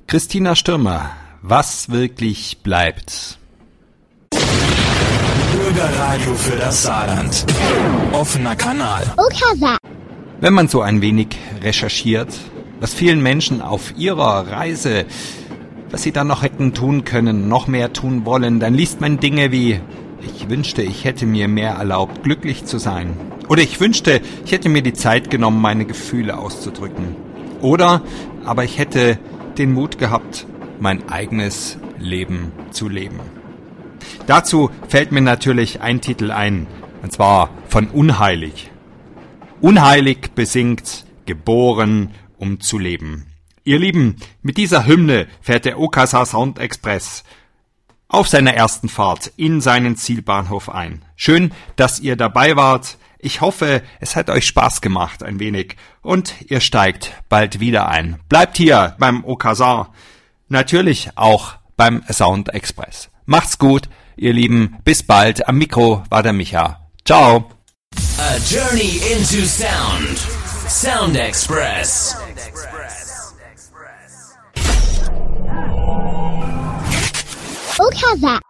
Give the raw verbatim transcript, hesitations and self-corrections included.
Christina Stürmer, was wirklich bleibt? Bürgerradio für das Saarland. Offener Kanal. Okasa. Wenn man so ein wenig recherchiert, was vielen Menschen auf ihrer Reise, was sie dann noch hätten tun können, noch mehr tun wollen, dann liest man Dinge wie: Ich wünschte, ich hätte mir mehr erlaubt, glücklich zu sein. Oder ich wünschte, ich hätte mir die Zeit genommen, meine Gefühle auszudrücken. Oder, aber ich hätte den Mut gehabt, mein eigenes Leben zu leben. Dazu fällt mir natürlich ein Titel ein, und zwar von Unheilig. Unheilig besingt, geboren, um zu leben. Ihr Lieben, mit dieser Hymne fährt der Okasa Sound Express auf seiner ersten Fahrt in seinen Zielbahnhof ein. Schön, dass ihr dabei wart. Ich hoffe, es hat euch Spaß gemacht ein wenig und ihr steigt bald wieder ein. Bleibt hier beim Okasa, natürlich auch beim Sound Express. Macht's gut, ihr Lieben, bis bald. Am Mikro war der Micha. Ciao. A journey into sound. Sound Express. Okasa.